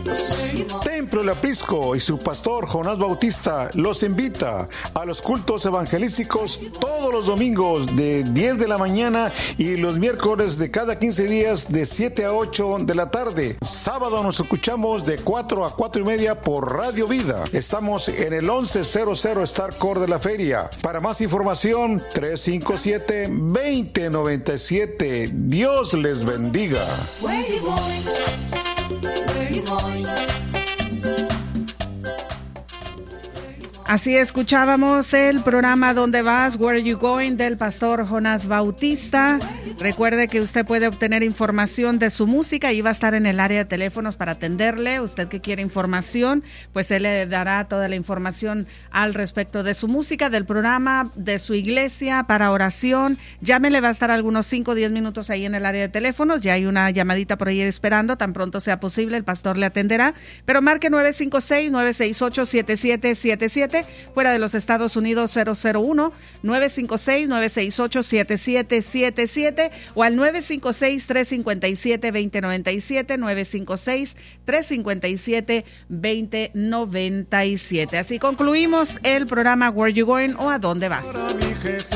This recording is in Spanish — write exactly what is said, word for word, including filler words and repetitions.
Templo El Aprisco y su pastor Jonás Bautista los invita a los cultos evangelísticos todos los domingos de diez de la mañana y los miércoles de cada quince días de siete a ocho de la tarde. Sábado nos escuchamos de cuatro a cuatro y media por Radio Vida. Estamos en el once cero cero Star Core de la Feria. Para más información, tres cinco siete, dos cero nueve siete. Dios les bendiga. Así escuchábamos el programa ¿Dónde vas? Where are you going? Del pastor Jonás Bautista. Recuerde que usted puede obtener información de su música y va a estar en el área de teléfonos para atenderle. Usted que quiere información, pues él le dará toda la información al respecto de su música, del programa, de su iglesia, para oración. Llámele, va a estar algunos cinco o diez minutos ahí en el área de teléfonos. Ya hay una llamadita por ahí esperando, tan pronto sea posible, el pastor le atenderá. Pero marque nueve cinco seis, nueve seis ocho, siete siete siete siete. Fuera de los Estados Unidos cero cero uno, nueve cinco seis, nueve seis ocho, siete siete siete siete o al nueve cinco seis, tres cinco siete, dos cero nueve siete, nueve cinco seis, tres cinco siete, dos cero nueve siete. Así concluimos el programa Where You Going o ¿A dónde vas?